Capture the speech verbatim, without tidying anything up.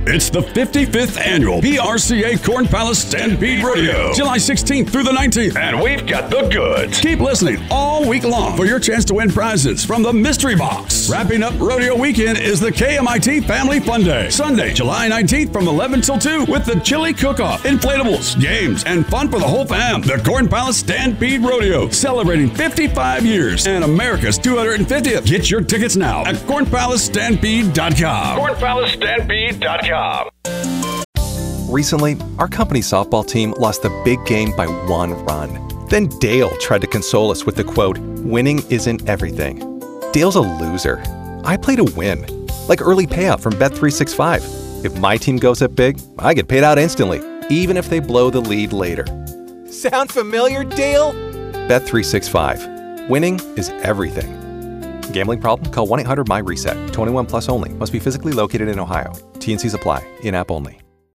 It's the fifty-fifth annual P R C A Corn Palace Stampede Rodeo, July sixteenth through the nineteenth. And we've got the goods. Keep listening all week long for your chance to win prizes from the Mystery Box. Wrapping up rodeo weekend is the K M I T Family Fun Day, Sunday, July nineteenth from eleven till two with the chili cook-off, inflatables, games, and fun for the whole fam. The Corn Palace Stampede Rodeo, celebrating fifty-five years and America's two hundred fiftieth. Get your tickets now at corn palace stampede dot com. corn palace stampede dot com. Recently, our company softball team lost the big game by one run. Then Dale tried to console us with the quote, "Winning isn't everything." Dale's a loser. I play to win, like early payout from Bet three sixty-five. If my team goes up big, I get paid out instantly, even if they blow the lead later. Sound familiar, Dale? Bet three sixty-five. Winning is everything. Gambling problem? Call one eight hundred M Y RESET. twenty-one plus only. Must be physically located in Ohio. T and Cs apply. In-app only.